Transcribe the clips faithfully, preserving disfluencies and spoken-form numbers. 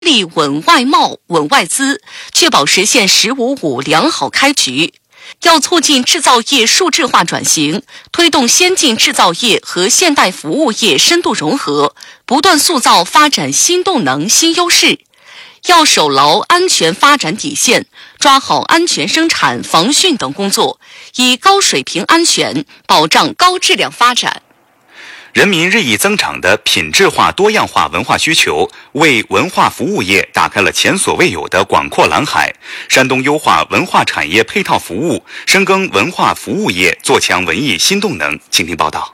力稳外贸、稳外资，确保实现“十五五”良好开局。要促进制造业数字化转型，推动先进制造业和现代服务业深度融合，不断塑造发展新动能、新优势。要守牢安全发展底线，抓好安全生产、防汛等工作，以高水平安全保障高质量发展。 人民日益增长的品质化、多样化文化需求，为文化服务业打开了前所未有的广阔蓝海。山东优化文化产业配套服务，深耕文化服务业，做强文艺新动能。请听报道。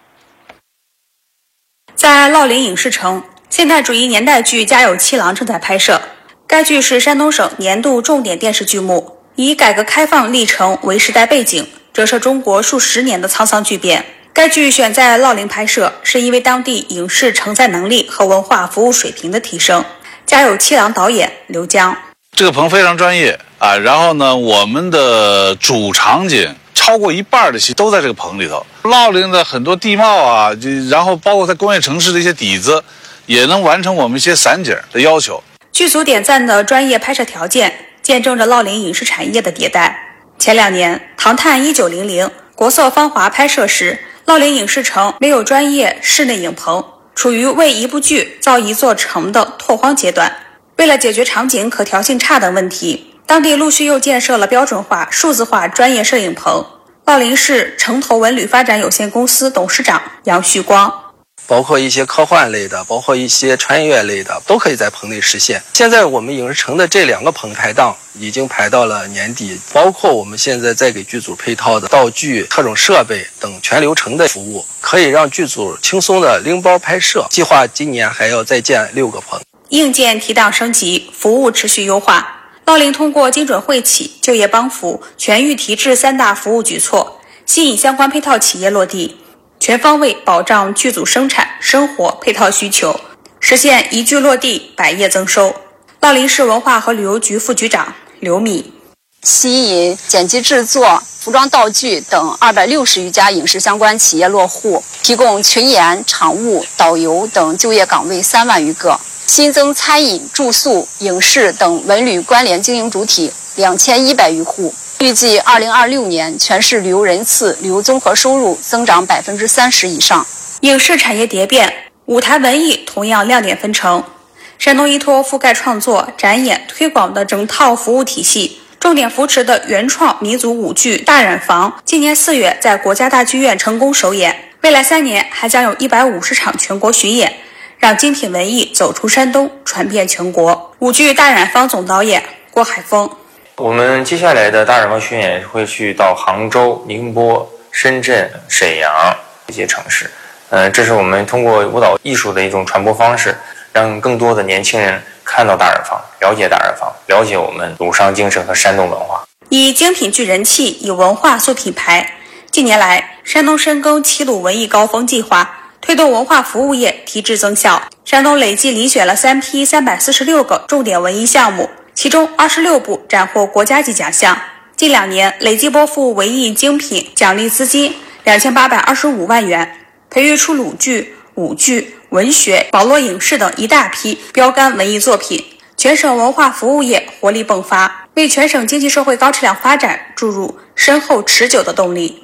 在乐陵影视城，现代主义年代剧《家有七郎》正在拍摄。该剧是山东省年度重点电视剧目，以改革开放历程为时代背景，折射中国数十年的沧桑巨变。该剧选在乐陵拍摄，是因为当地影视承载能力和文化服务水平的提升。家有七郎导演刘江， 这个棚非常专业啊，然后呢，我们的主场景超过一半的戏都在这个棚里头。乐陵的很多地貌啊，就然后包括它工业城市的一些底子，也能完成我们一些散景的要求。 剧组点赞的专业拍摄条件，见证着乐陵影视产业的迭代。前两年，《唐探一九零零》国色芳华拍摄时，乐陵影视城没有专业室内影棚，处于为一部剧造一座城的拓荒阶段。为了解决场景可调性差等问题，当地陆续又建设了标准化、数字化专业摄影棚。乐陵市城投文旅发展有限公司董事长杨旭光， 包括一些科幻类的，包括一些穿越类的，都可以在棚内实现。现在我们影视城的这两个棚排档已经排到了年底，包括我们现在在给剧组配套的道具、特种设备等全流程的服务，可以让剧组轻松的拎包拍摄。计划今年还要再建六个棚。 硬件提档升级，服务持续优化。乐陵通过精准惠企、就业帮扶、全域提质三大服务举措，吸引相关配套企业落地，全方位保障剧组生产、生活配套需求，实现一剧落地、百业增收。乐陵市文化和旅游局副局长刘米， 吸引剪辑制作、服装道具等二百六十余家影视相关企业落户，提供群演、场务、导游等就业岗位三万余个，新增餐饮、住宿、影视等文旅关联经营主体两千一百余户。预计二零二六年全市旅游人次、旅游综合收入增长百分之三十以上。 影视产业蝶变，舞台文艺同样亮点纷呈。山东依托覆盖创作、展演、推广的整套服务体系，重点扶持的原创民族舞剧《大染坊》今年四月在国家大剧院成功首演，未来三年还将有一百五十场全国巡演，让精品文艺走出山东，传遍全国。舞剧《大染坊》总导演郭海峰， 我们接下来的大染坊巡演会去到杭州、宁波、深圳、沈阳这些城市。呃，这是我们通过舞蹈艺术的一种传播方式，让更多的年轻人看到大染坊，了解大染坊，了解我们鲁商精神和山东文化。 以精品剧人气，以文化塑品牌。近年来，山东深耕齐鲁文艺高峰计划，推动文化服务业提质增效。山东累计遴选了三批三百四十六个重点文艺项目，其中二十六部斩获国家级奖项。近两年累计拨付文艺精品奖励资金两千八百二十五万元，培育出鲁剧、舞剧、文学、网络影视等一大批标杆文艺作品，全省文化服务业活力迸发，为全省经济社会高质量发展注入深厚持久的动力。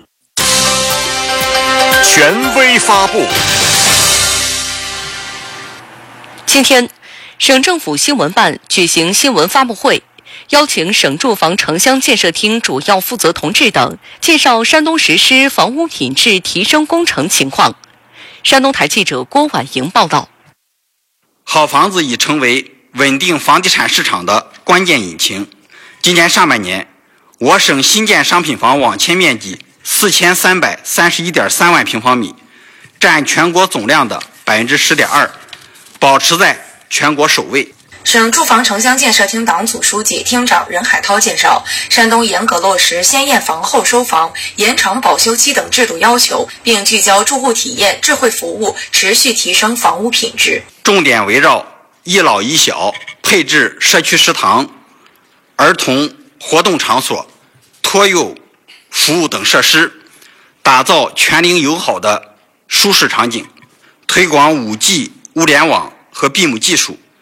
权威发布。 今天，省政府新闻办举行新闻发布会，邀请省住房城乡建设厅主要负责同志等介绍山东实施房屋品质提升工程情况。山东台记者郭婉莹报道。 好房子已成为稳定房地产市场的关键引擎。今年上半年，我省新建商品房网签面积四千三百三十一点三万平方米，占全国总量的百分之十点二，保持在全国首位。 省住房城乡建设厅党组书记、厅长任海涛介绍，山东严格落实先验房后收房、延长保修期等制度要求，并聚焦住户体验、智慧服务，持续提升房屋品质。 重点围绕一老一小，配置社区食堂、儿童活动场所、托幼服务等设施，打造全龄友好的舒适场景，推广 五 G 物联网和 B I M 技术，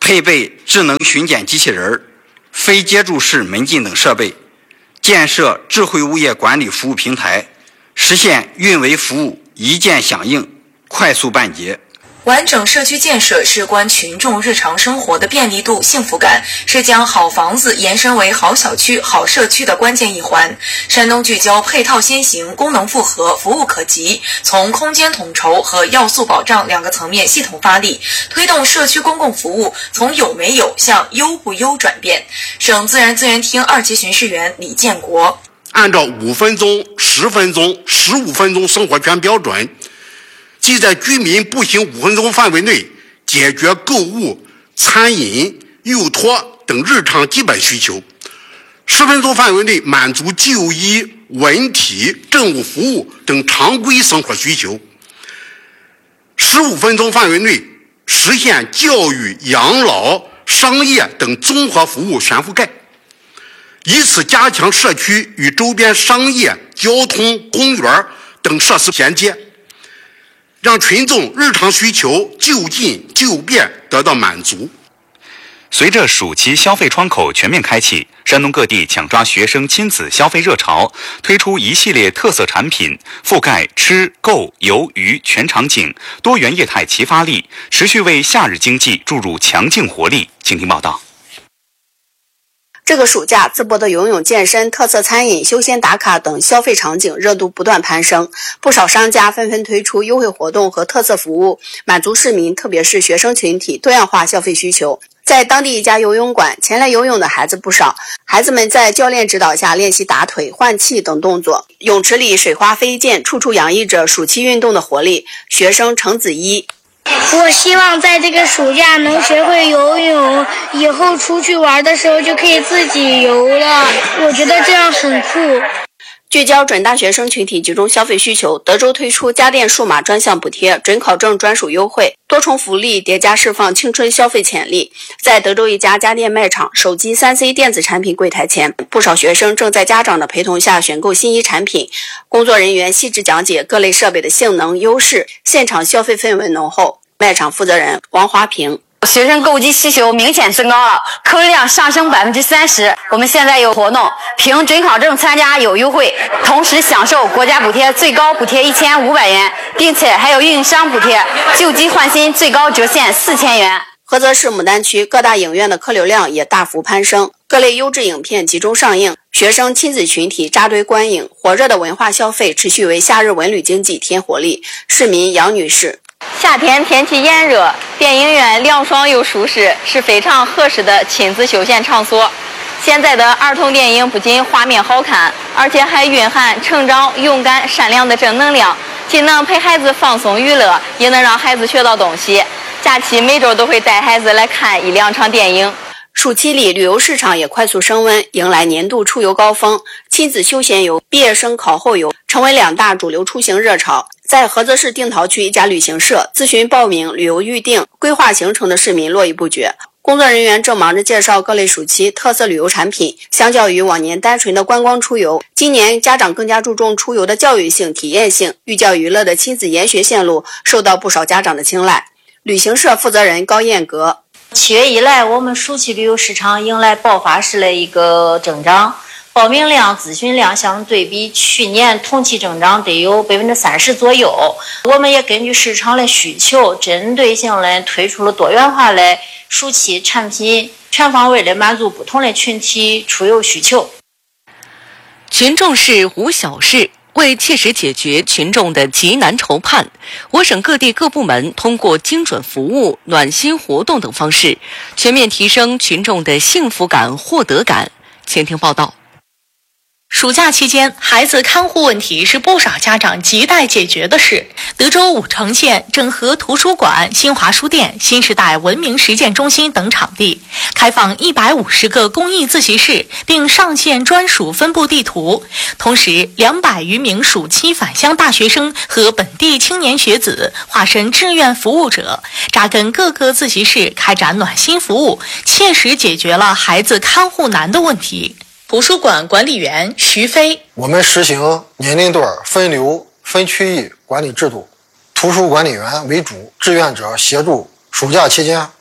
配备智能巡检机器人、非接触式门禁等设备，建设智慧物业管理服务平台，实现运维服务一键响应、快速办结。 完整社区建设事关群众日常生活的便利度、幸福感，是将好房子延伸为好小区、好社区的关键一环。山东聚焦配套先行、功能复合、服务可及，从空间统筹和要素保障两个层面系统发力，推动社区公共服务从有没有向优不优转变。省自然资源厅二级巡视员李建国， 按照五分钟、十分钟、十五分钟生活圈标准，即在居民步行五分钟范围内解决购物、餐饮、幼托等日常基本需求；十分钟范围内满足就医、文体、政务服务等常规生活需求；十五分钟范围内实现教育、养老、商业等综合服务全覆盖，以此加强社区与周边商业、交通、公园等设施衔接，让群众日常需求就近就便得到满足。 随着暑期消费窗口全面开启，山东各地抢抓学生亲子消费热潮，推出一系列特色产品，覆盖吃、购、游、娱全场景，多元业态齐发力，持续为夏日经济注入强劲活力。请听报道。 这个暑假，淄博的游泳、健身、特色餐饮、休闲打卡等消费场景热度不断攀升，不少商家纷纷推出优惠活动和特色服务，满足市民特别是学生群体多样化消费需求。在当地一家游泳馆，前来游泳的孩子不少，孩子们在教练指导下练习打腿、换气等动作，泳池里水花飞溅，处处洋溢着暑期运动的活力。学生程子一， 我希望在这个暑假能学会游泳，以后出去玩的时候就可以自己游了，我觉得这样很酷。 聚焦准大学生群体集中消费需求，德州推出家电数码专项补贴、准考证专属优惠，多重福利叠加释放青春消费潜力。在德州一家家电卖场，手机 三 C 电子产品柜台前，不少学生正在家长的陪同下选购新衣产品，工作人员细致讲解各类设备的性能优势，现场消费氛围浓厚。卖场负责人王华平， 学生购机需求明显增高了，客流量上升百分之三十。我们现在有活动，凭准考证参加有优惠，同时享受国家补贴，最高补贴一千五百元，并且还有运营商补贴，旧机换新最高折现四千元。 菏泽市牡丹区各大影院的客流量也大幅攀升，各类优质影片集中上映，学生亲子群体扎堆观影，火热的文化消费持续为夏日文旅经济添活力。市民杨女士， 夏天天气炎热，电影院凉爽又舒适，是非常合适的亲子休闲场所。现在的儿童电影不仅画面好看，而且还蕴含成长、勇敢、善良的正能量，既能陪孩子放松娱乐，也能让孩子学到东西。假期每周都会带孩子来看一两场电影。 暑期里，旅游市场也快速升温，迎来年度出游高峰。亲子休闲游、毕业生考后游成为两大主流出行热潮。在菏泽市定陶区一家旅行社，咨询报名、旅游预订、规划行程的市民络绎不绝。工作人员正忙着介绍各类暑期特色旅游产品。相较于往年单纯的观光出游，今年家长更加注重出游的教育性、体验性，寓教于乐的亲子研学线路受到不少家长的青睐。旅行社负责人高燕阁， 七月以来，我们暑期旅游市场迎来爆发式的一个增长，报名量、咨询量相对比去年同期增长得有百分之三十左右。我们也根据市场的需求，针对性的推出了多元化的暑期产品，全方位的满足不同的群体出游需求。 群众是无小事。为切实解决群众的急难愁盼，我省各地各部门通过精准服务、暖心活动等方式，全面提升群众的幸福感、获得感。请听报道。 暑假期间，孩子看护问题是不少家长亟待解决的事。德州武城县整合图书馆、新华书店、新时代文明实践中心等场地，开放一百五十个公益自习室，并上线专属分布地图。同时，两百余名暑期返乡大学生和本地青年学子化身志愿服务者，扎根各个自习室，开展暖心服务，切实解决了孩子看护难的问题。图书馆管理员徐飞， 我们实行年龄段分流分区域管理制度，图书管理员为主，志愿者协助。暑假期间，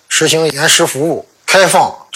实行延时服务，开放